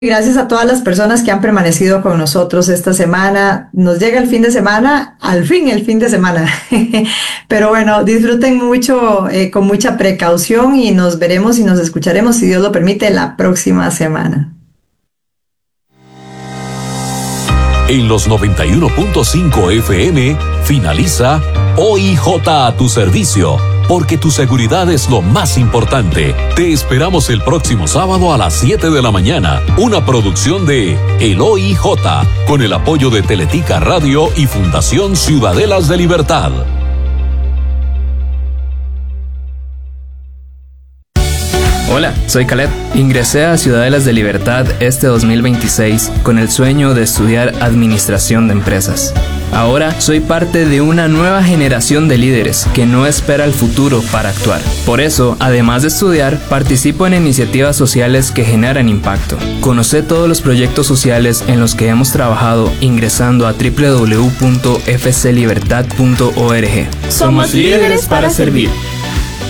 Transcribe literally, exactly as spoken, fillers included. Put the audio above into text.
Gracias a todas las personas que han permanecido con nosotros esta semana. Nos llega el fin de semana, al fin el fin de semana. Pero bueno, disfruten mucho, eh, con mucha precaución y nos veremos y nos escucharemos, si Dios lo permite, la próxima semana. En los noventa y uno punto cinco F M finaliza O I J a tu servicio, porque tu seguridad es lo más importante. Te esperamos el próximo sábado a las siete de la mañana. Una producción de El O I J, con el apoyo de Teletica Radio y Fundación Ciudadelas de Libertad. Hola, soy Caleb. Ingresé a Ciudadelas de Libertad este dos mil veintiséis con el sueño de estudiar Administración de Empresas. Ahora soy parte de una nueva generación de líderes que no espera el futuro para actuar. Por eso, además de estudiar, participo en iniciativas sociales que generan impacto. Conoce todos los proyectos sociales en los que hemos trabajado ingresando a doble u doble u doble u punto f c libertad punto org. Somos líderes para servir.